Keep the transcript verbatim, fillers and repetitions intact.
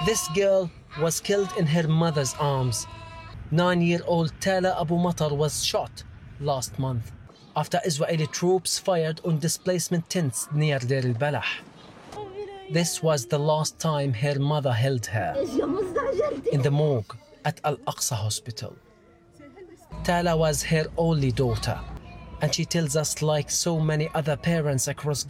This girl was killed in her mother's arms. Nine-year-old Tala Abu Matar was shot last month after Israeli troops fired on displacement tents near Deir al-Balah. This was the last time her mother held her in the morgue at Al-Aqsa Hospital. Tala was her only daughter, and she tells us, like so many other parents across